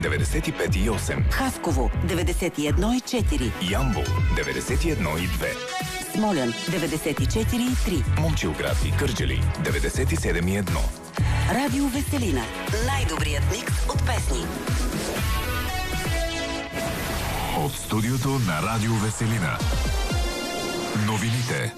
95,8. Хасково 91,4. Ямбол 91,2. Смолян 94,3. Момчилград и Кърджали 97,1. Радио Веселина. Най-добрият микс от песни. От студиото на Радио Веселина. Новините.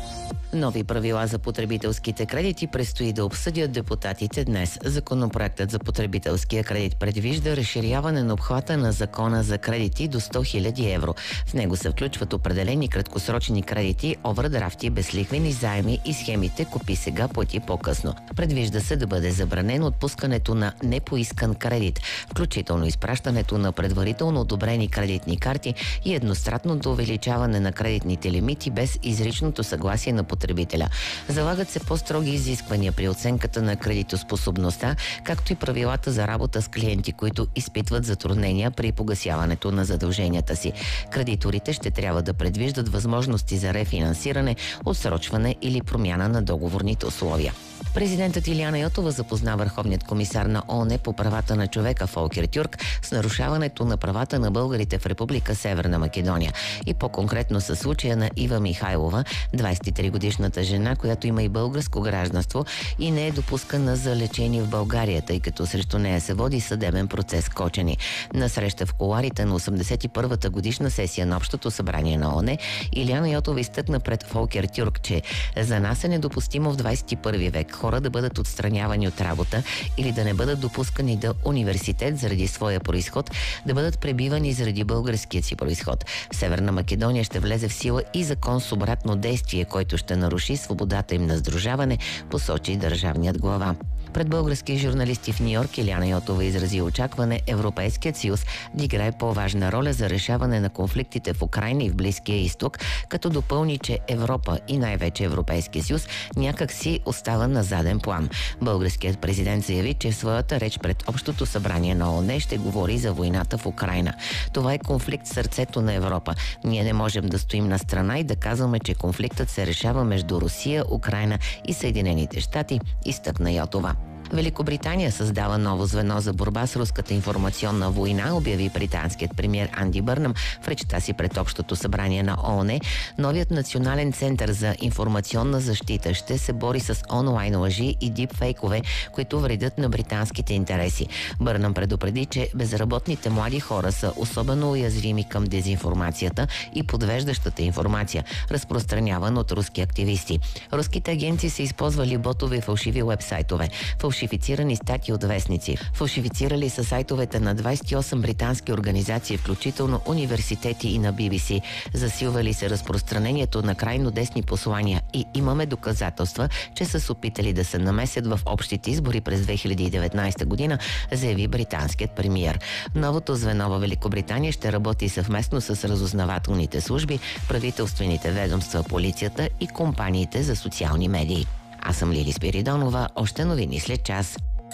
Нови правила за потребителските кредити предстои да обсъдят депутатите днес. Законопроектът за потребителския кредит предвижда разширяване на обхвата на закона за кредити до 100 000 евро. В него се включват определени краткосрочни кредити, овърдрафти, безлихвени заеми и схемите "Купи сега, плати по-късно". Предвижда се да бъде забранено отпускането на непоискан кредит, включително изпращането на предварително одобрени кредитни карти и едностранното увеличаване на кредитните лимити без изричното съгласие на потребителя. Залагат се по-строги изисквания при оценката на кредитоспособността, както и правилата за работа с клиенти, които изпитват затруднения при погасяването на задълженията си. Кредиторите ще трябва да предвиждат възможности за рефинансиране, отсрочване или промяна на договорните условия. Президентът Илияна Йотова запозна Върховният комисар на ООН по правата на човека Фолкер Тюрк с нарушаването на правата на българите в Република Северна Македония и по-конкретно със случая на Ива Михайлова, 23-годишната жена, която има и българско гражданство и не е допускана за лечение в България, тъй като срещу нея се води съдебен процес Кочани. На среща в кулоарите на 81-та годишна сесия на Общото събрание на ООН, Илияна Йотова изтъкна пред Фолкер Тюрк, че за нас е недопустимо в 21 век хора да бъдат отстранявани от работа или да не бъдат допускани до университет заради своя произход, да бъдат пребивани заради българският си произход. В Северна Македония ще влезе в сила и закон с обратно действие, който ще наруши свободата им на сдружаване, посочи държавният глава. Пред български журналисти в Нью-Йорк Илияна Йотова изрази очакване Европейският съюз да играе по-важна роля за решаване на конфликтите в Украйна и в Близкия изток, като допълни, че Европа и най-вече Европейския съюз някак си остава на заден план. Българският президент заяви, че в своята реч пред Общото събрание на ООН ще говори за войната в Украйна. Това е конфликт в сърцето на Европа. Ние не можем да стоим на страна и да казваме, че конфликтът се решава между Русия, Украйна и Съединените щати, изтъкна Йотова. Великобритания създава ново звено за борба с руската информационна война, обяви британският премиер Анди Бърнъм в речта си пред Общото събрание на ООН. Новият национален център за информационна защита ще се бори с онлайн лъжи и дипфейкове, които вредят на британските интереси. Бърнъм предупреди, че безработните млади хора са особено уязвими към дезинформацията и подвеждащата информация, разпространявана от руски активисти. Руските агенции са използвали ботове и фалшиви уебсайтове, фалшифицирани статии от вестници. Фалшифицирали са сайтовете на 28 британски организации, включително университети и на BBC. Засилвали се разпространението на крайно десни послания и имаме доказателства, че са се опитали да се намесят в общите избори през 2019 година, заяви британският премиер. Новото звено във Великобритания ще работи съвместно с разузнавателните служби, правителствените ведомства, полицията и компаниите за социални медии. Аз съм Лили Спиридонова. Още новини след час.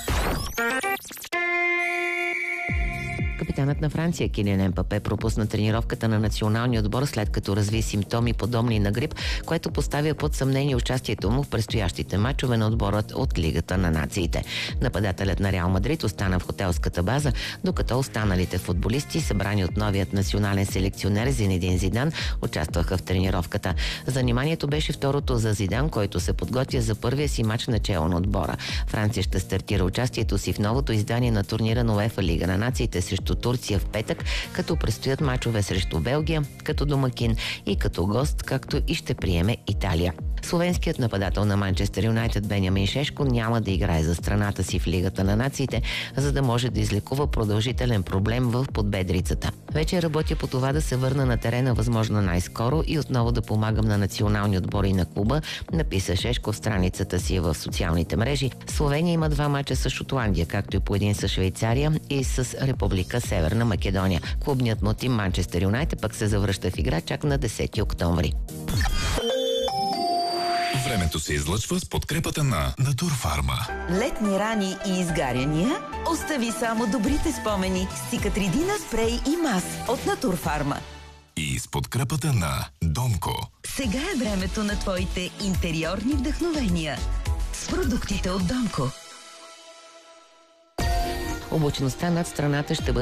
Капитанът на Франция Килиан Мбапе пропусна тренировката на националния отбор, след като разви симптоми подобни на грип, което поставя под съмнение участието му в предстоящите мачове на отборът от Лигата на нациите. Нападателят на Реал Мадрид остана в хотелската база, докато останалите футболисти, събрани от новият национален селекционер Зинедин Зидан, участваха в тренировката. Заниманието беше второто за Зидан, който се подготвя за първия си мач начало на отбора. Франция ще стартира участието си в новото издание на турнира на УЕФА Лига на нациите срещу Турция в петък, като предстоят мачове срещу Белгия, като домакин и като гост, както и ще приеме Италия. Словенският нападател на Манчестър Юнайтед Бенямин Шешко няма да играе за страната си в Лигата на нациите, за да може да излекува продължителен проблем в подбедрицата. Вече работя по това да се върна на терена възможно най-скоро и отново да помагам на национални отбори на клуба, написа Шешко в страницата си в социалните мрежи. Словения има 2 мача с Шотландия, както и по един с Швейцария и с Република Северна Македония. Клубният му тим Манчестър Юнайтед пък се завръща в игра чак на 10 октомври. Времето се излъчва с подкрепата на Натурфарма. Летни рани и изгаряния? Остави само добрите спомени с Цикатридина спрей и мас от Натурфарма. И с подкрепата на Донко. Сега е времето на твоите интериорни вдъхновения с продуктите от Донко. Облачността над страната ще бъде